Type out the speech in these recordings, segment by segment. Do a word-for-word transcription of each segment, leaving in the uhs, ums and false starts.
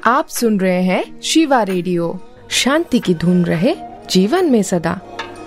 आप सुन रहे हैं शिवा रेडियो। शांति की धुन रहे जीवन में सदा।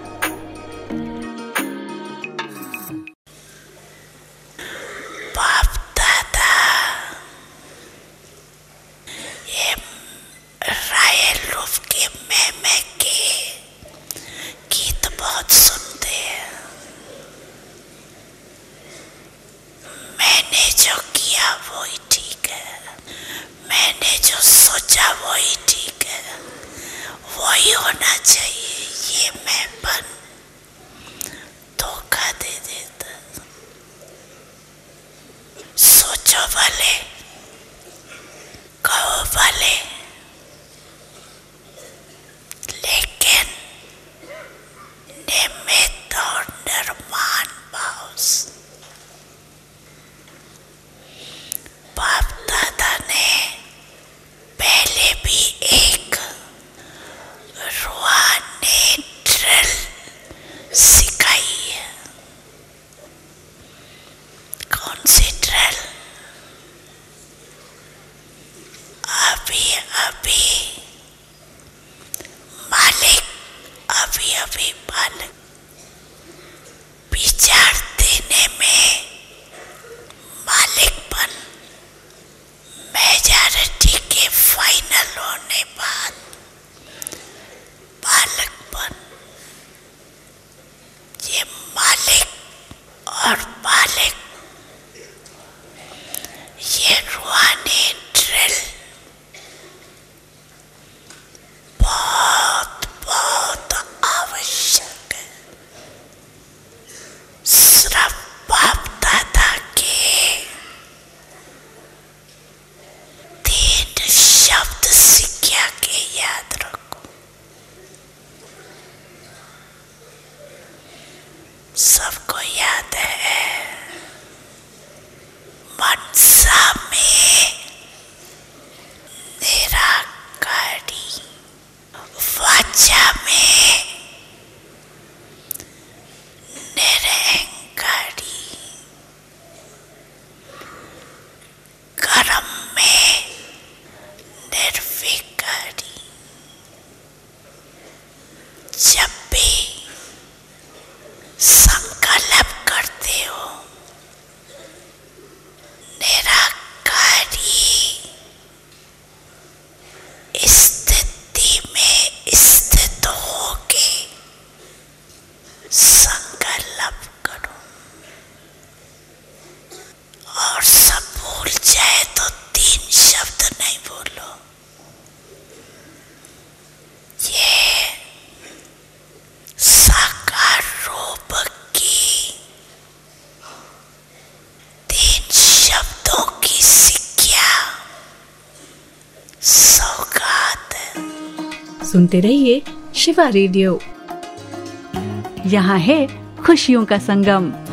सबको याद है मनसा में निराकारी, वाचा में निरहंकारी, कर्म में निर्विकारी। जब भी संकल्प करते हो निराकारी स्थिति में स्थित होके संकल्प करो, और सब भूल जाए तो तीन शब्द नहीं बोलो। ये साकार रूप की तीन शब्दों की सिक्किया सौगात है। सुनते रहिए शिवा रेडियो। यहाँ है खुशियों का संगम।